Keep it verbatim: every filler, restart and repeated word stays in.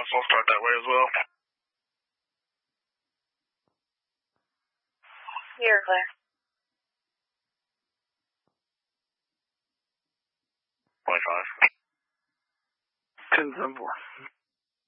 response. I'll start that way as well. You're clear. twenty-five. ten seven four.